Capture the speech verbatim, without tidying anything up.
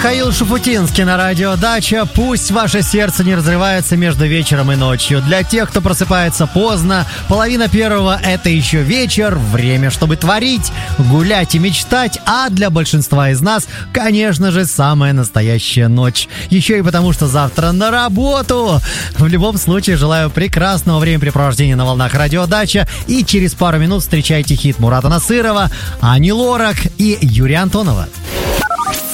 Михаил Шуфутинский на радио «Дача». Пусть ваше сердце не разрывается между вечером и ночью. Для тех, кто просыпается поздно, половина первого – это еще вечер, время, чтобы творить, гулять и мечтать. А для большинства из нас, конечно же, самая настоящая ночь. Еще и потому, что завтра на работу. В любом случае, желаю прекрасного времяпрепровождения на волнах радио «Дача». И через пару минут встречайте хит Мурата Насырова, Ани Лорак и Юрия Антонова.